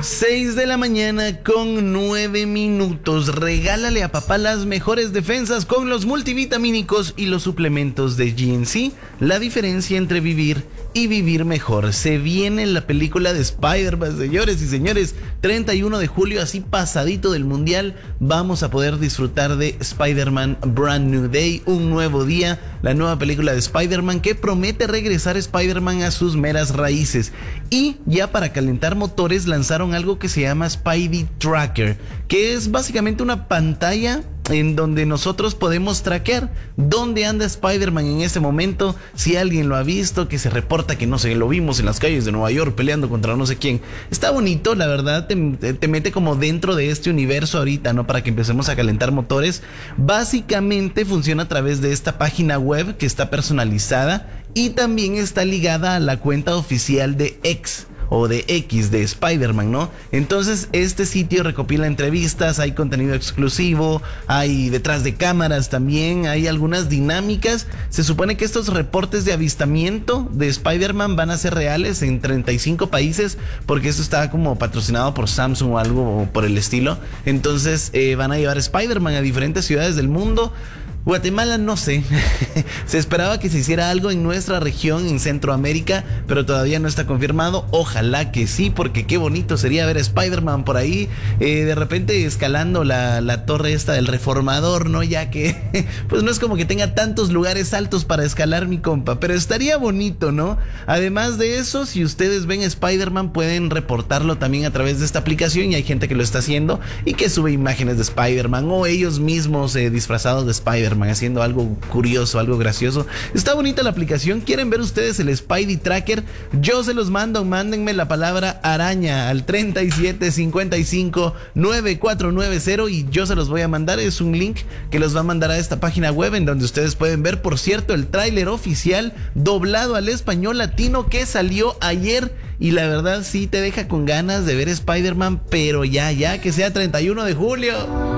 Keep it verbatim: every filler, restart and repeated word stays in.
seis de la mañana con nueve minutos. Regálale a papá las mejores defensas con los multivitamínicos y los suplementos de G N C. La diferencia entre vivir y vivir mejor. Se viene la película de Spider-Man, señores y señores. treinta y uno de julio, así pasadito del mundial, vamos a poder disfrutar de Spider-Man Brand New Day, un nuevo día. La nueva película de Spider-Man que promete regresar Spider-Man a sus meras raíces. Y ya para calentar motores lanzaron algo que se llama Spidey Tracker, que es básicamente una pantalla en donde nosotros podemos traquear dónde anda Spider-Man en ese momento, si alguien lo ha visto, que se reporta que no sé, lo vimos en las calles de Nueva York peleando contra no sé quién. Está bonito, la verdad, te, te mete como dentro de este universo ahorita, ¿no? Para que empecemos a calentar motores. Básicamente funciona a través de esta página web que está personalizada y también está ligada a la cuenta oficial de X o de X de Spider-Man, ¿no? Entonces este sitio recopila entrevistas, hay contenido exclusivo, hay detrás de cámaras también, hay algunas dinámicas. Se supone que estos reportes de avistamiento de Spider-Man van a ser reales en treinta y cinco países, porque esto está como patrocinado por Samsung o algo por el estilo. Entonces eh, van a llevar Spider-Man a diferentes ciudades del mundo. Guatemala no sé, se esperaba que se hiciera algo en nuestra región, en Centroamérica, pero todavía no está confirmado. Ojalá que sí, porque qué bonito sería ver a Spider-Man por ahí, eh, de repente escalando la, la torre esta del Reformador, ¿no? Ya que, pues no es como que tenga tantos lugares altos para escalar mi compa, pero estaría bonito, ¿no? Además de eso, si ustedes ven Spider-Man, pueden reportarlo también a través de esta aplicación, y hay gente que lo está haciendo y que sube imágenes de Spider-Man, o ellos mismos eh, disfrazados de Spider-Man, haciendo algo curioso, algo gracioso. Está bonita la aplicación. ¿Quieren ver ustedes el Spidey Tracker? Yo se los mando. Mándenme la palabra araña al treinta y siete cincuenta y cinco noventa y cuatro noventa y yo se los voy a mandar. Es un link que los va a mandar a esta página web en donde ustedes pueden ver, por cierto, el tráiler oficial doblado al español latino que salió ayer. Y la verdad sí te deja con ganas de ver Spider-Man, pero ya, ya que sea treinta y uno de julio.